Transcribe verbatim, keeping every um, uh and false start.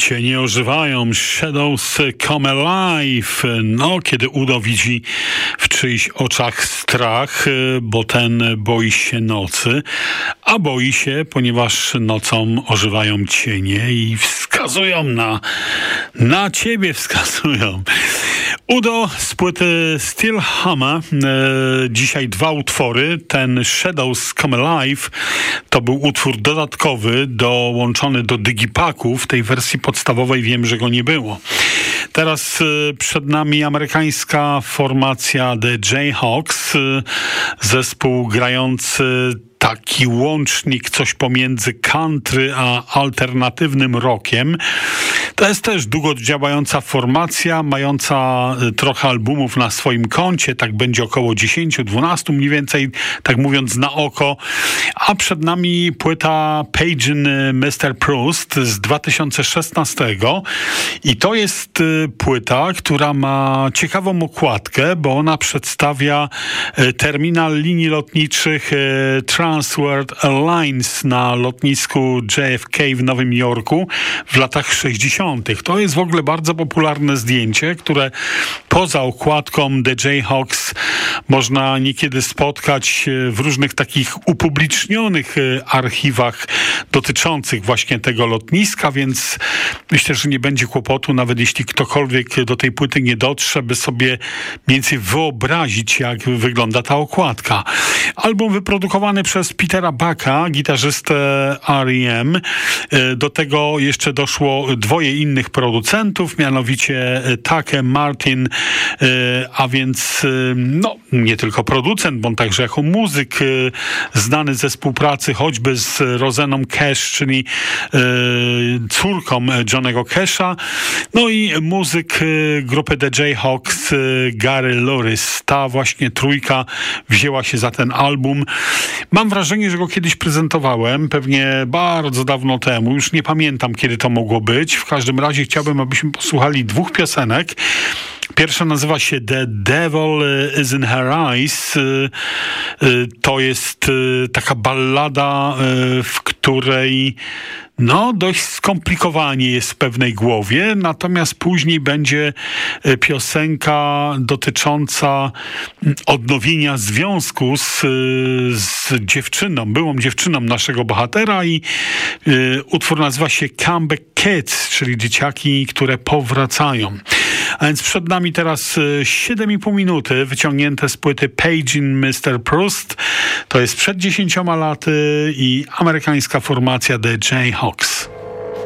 Cienie ożywają, shadows come alive. No, kiedy Udo widzi w czyichś oczach strach, bo ten boi się nocy, a boi się, ponieważ nocą ożywają cienie i wskazują na, na ciebie wskazują. Udo z płyty Steel Hammer, e, dzisiaj dwa utwory. Ten Shadows Come Alive to był utwór dodatkowy, dołączony do Digipacku. W tej wersji podstawowej wiem, że go nie było. Teraz e, przed nami amerykańska formacja The Jayhawks, e, zespół grający taki łącznik, coś pomiędzy country a alternatywnym rockiem. To jest też długo działająca formacja, mająca trochę albumów na swoim koncie, tak będzie około dziesięć dwanaście mniej więcej, tak mówiąc na oko. A przed nami płyta Pagin' mister Proust z dwa tysiące szesnastego i to jest płyta, która ma ciekawą okładkę, bo ona przedstawia terminal linii lotniczych Transworld Airlines na lotnisku J F K w Nowym Jorku w latach sześćdziesiątych. To jest w ogóle bardzo popularne zdjęcie, które poza okładką The Jayhawks można niekiedy spotkać w różnych takich upublicznionych archiwach dotyczących właśnie tego lotniska, więc myślę, że nie będzie kłopotu, nawet jeśli ktokolwiek do tej płyty nie dotrze, by sobie mniej więcej wyobrazić, jak wygląda ta okładka. Album wyprodukowany przez Petera Bucka, gitarzystę R E M. Do tego jeszcze doszło dwoje innych producentów, mianowicie Take Martin, a więc no, nie tylko producent, bo on także jako muzyk znany ze współpracy choćby z Roseną Cash, czyli córką Johnnego Casha, no i muzyk grupy The Jayhawks Gary Louris. Ta właśnie trójka wzięła się za ten album. Mam wrażenie, że go kiedyś prezentowałem, pewnie bardzo dawno temu, już nie pamiętam, kiedy to mogło być. W każdym razie chciałbym, abyśmy posłuchali dwóch piosenek. Pierwsza nazywa się The Devil is in Her Eyes. To jest taka ballada, w której no, dość skomplikowanie jest w pewnej głowie, natomiast później będzie piosenka dotycząca odnowienia związku z, z dziewczyną, byłą dziewczyną naszego bohatera i y, utwór nazywa się Comeback Kids, czyli dzieciaki, które powracają. A więc przed nami teraz siedem i pół minuty wyciągnięte z płyty Pagin' mister Proust. To jest przed dziesięcioma laty i amerykańska formacja The Jayhawks.